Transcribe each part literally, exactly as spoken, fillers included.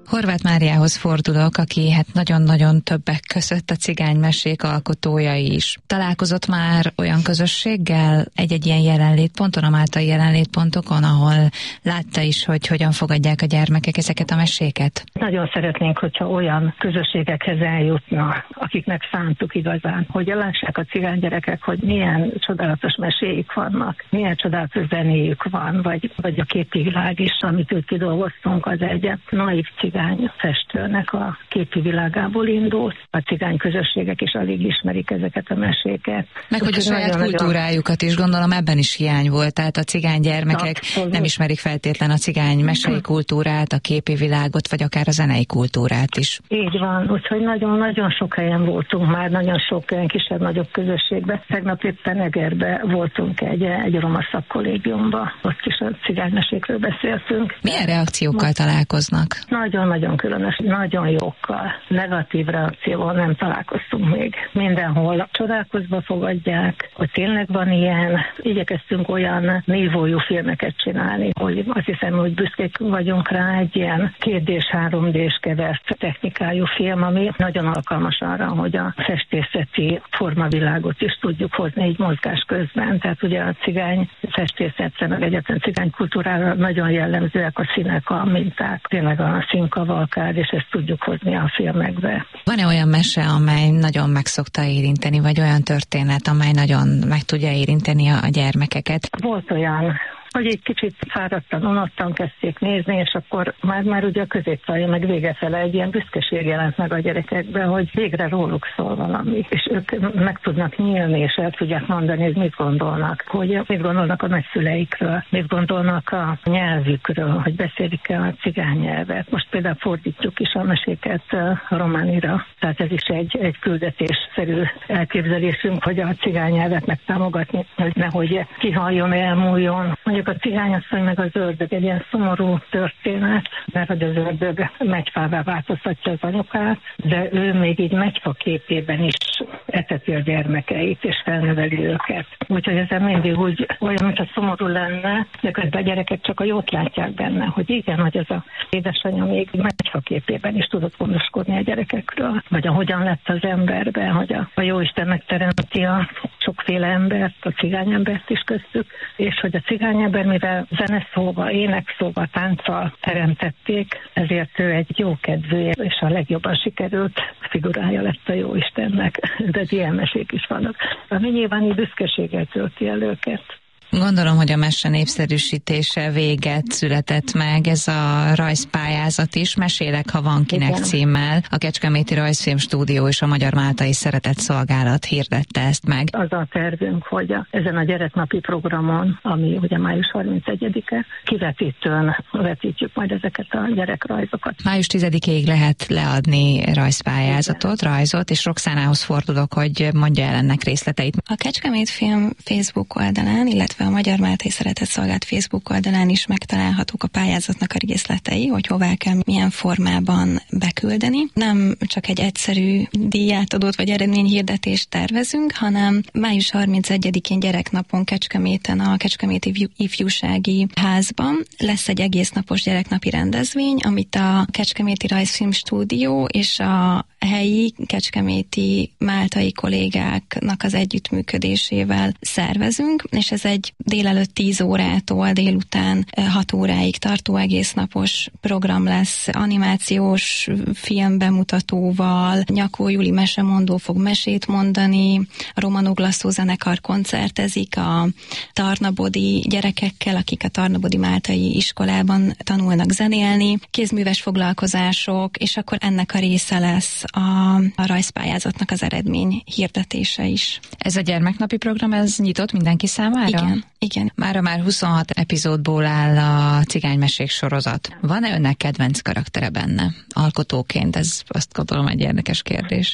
Horváth Máriához fordulok, aki hát nagyon-nagyon többek között a cigánymesék alkotója is. Találkozott már olyan közösséggel egy-egy ilyen jelenlétponton, a máltai jelenlétpontokon, ahol látta is, hogy hogyan fogadják a gyermekek ezeket a meséket? Nagyon szeretnénk, hogyha olyan közösségekhez eljutna, akiknek szántuk igazán, hogy lássák a cigánygyerekek, hogy milyen csodálatos meséik vannak, milyen csodálatos zenéjük van, vagy, vagy a képi világ is, amit őt kidolgoztunk, az egy naív cigány festőnek a képi világából indult. A cigány közösségek is alig ismerik ezeket a meséket. Meg hogy a saját kultúrájukat is, gondolom ebben is hiány volt, tehát a cigány gyermekek Abszolút. nem ismerik feltétlen a cigány mesei kultúrát, a képi világot, vagy akár a zenei kultúrát is. Így van, úgyhogy nagyon-nagyon sok helyen voltunk már, nagyon sok olyan kisebb-nagyobb közösségben. Tegnap éppen Egerbe voltunk egy, egy roma szakkollégiumban, ott is a cigánymesékről beszéltünk. Milyen reakciókkal találkoznak? Nagyon-nagyon különös, nagyon jókkal. Negatív reakcióval nem találkoztunk még. Mindenhol csodálkozva fogadják, hogy tényleg van ilyen. Igyekeztünk olyan nívójú filmeket csinálni, hogy azt hiszem, hogy büszkék vagyunk rá, egy ilyen két-három dés kevert technikájú film, ami nagyon alkalmas arra, hogy a festészeti formavilágot is tudjuk hozni egy mozgás közben. Tehát ugye a cigány festészetre, meg egyáltalán cigány kultúrára nagyon jellemzőek a színek, a minták, tényleg a színkavalkád, és ezt tudjuk hozni a filmekbe. Van-e olyan mese, amely nagyon meg szokta érinteni, vagy olyan történet, amely nagyon meg tudja érinteni a gyermekeket? Volt olyan, hogy egy kicsit fáradtan, unottan kezdték nézni, és akkor már, már ugye a középtávja meg vége fele egy ilyen büszkeség jelent meg a gyerekekben, hogy végre róluk szól valami, és ők meg tudnak nyílni, és el tudják mondani, hogy mit gondolnak, hogy mit gondolnak a nagyszüleikről, mit gondolnak a nyelvükről, hogy beszélik-e a cigány nyelvet. Most például fordítjuk is a meséket románira, tehát ez is egy, egy küldetésszerű elképzelésünk, hogy a cigány nyelvet megtámogatni, hogy nehogy kihaljon, elmúljon. A cigányasszony meg az ördög egy ilyen szomorú történet, mert hogy az ördög megyfává változtatja az anyukát, de ő még így megyfa képében is eteti a gyermekeit, és felnöveli őket. Úgyhogy ez mindig úgy olyan, mint a szomorú lenne, de közben a gyerekek csak a jót látják benne, hogy igen, hogy az a édesanyja még megyfa képében is tudott gondoskodni a gyerekekről, vagy ahogyan lett az emberben, hogy a, a Jóisten megteremti a sokféle embert, a cigányembert is köztük, és hogy a cigányember, mivel zeneszóval, énekszóval, tánccal teremtették, ezért ő egy jókedvű és a legjobban sikerült figurája lett a Jóistennek, de ilyen mesék is vannak, ami nyilván így büszkeséggel tölti el őket. Gondolom, hogy a mese népszerűsítése véget született meg, ez a rajzpályázat is, Mesélek, ha van kinek Igen. címmel. A Kecskeméti Rajzfilm Stúdió és a Magyar Máltai Szeretett Szolgálat hirdette ezt meg. Az a tervünk, hogy a, ezen a gyereknapi programon, ami ugye május harmincegyedike, kivetítőn vetítjük majd ezeket a gyerekrajzokat. május tizedikéig lehet leadni rajzpályázatot, Igen. rajzot, és Roxánához fordulok, hogy mondja el ennek részleteit. A Kecskemét Film Facebook oldalán, illetve a Magyar Máltai Szeretett Szolgálat Facebook oldalán is megtalálhatók a pályázatnak a részletei, hogy hová kell, milyen formában beküldeni. Nem csak egy egyszerű díjátadót vagy eredményhirdetést tervezünk, hanem május harmincegyedikén gyereknapon Kecskeméten a Kecskeméti Ifjúsági Házban lesz egy egésznapos gyereknapi rendezvény, amit a Kecskeméti Rajzfilm Stúdió és a helyi kecskeméti máltai kollégáknak az együttműködésével szervezünk, és ez egy délelőtt tíz órától délután hat óráig tartó egésznapos program lesz, animációs film bemutatóval, Nyakó Juli mesemondó fog mesét mondani, a Romanó Glasszó zenekar koncertezik a tarnabodi gyerekekkel, akik a tarnabodi máltai iskolában tanulnak zenélni, kézműves foglalkozások, és akkor ennek a része lesz a, a rajzpályázatnak az eredmény hirdetése is. Ez a gyermeknapi program, ez nyitott mindenki számára? Igen, igen. Mára már huszonhat epizódból áll a cigánymesék sorozat. Van-e önnek kedvenc karaktere benne? Alkotóként, ez azt gondolom egy érdekes kérdés.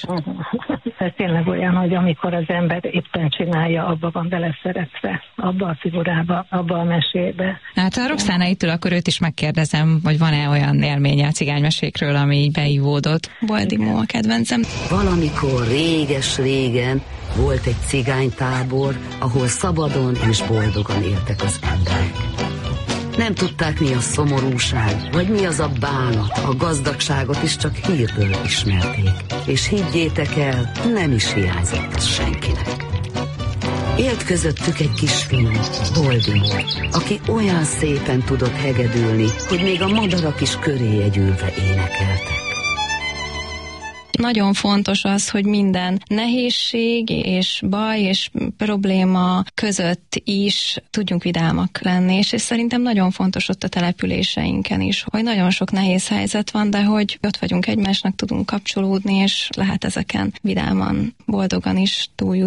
Ez tényleg olyan, hogy amikor az ember éppen csinálja, abba van beleszeretve, abba a figurába, abba a mesébe. Hát ha a Roxána itt ül, akkor őt is megkérdezem, hogy van-e olyan élménye a cigánymesékről, ami így beívódott. Boldimó a kedvencem. Valamikor réges-régen volt egy cigánytábor, ahol szabadon és boldogan éltek az emberek. Nem tudták, mi a szomorúság, vagy mi az a bánat, a gazdagságot is csak hírből ismerték. És higgyétek el, nem is hiányzott senkinek. Élt közöttük egy kisfiú, Boldimó, aki olyan szépen tudott hegedülni, hogy még a madarak is köréje gyűlve énekeltek. Nagyon fontos az, hogy minden nehézség és baj és probléma között is tudjunk vidámak lenni, és ez szerintem nagyon fontos ott a településeinken is, hogy nagyon sok nehéz helyzet van, de hogy ott vagyunk egymásnak, tudunk kapcsolódni, és lehet ezeken vidáman, boldogan is túljutni.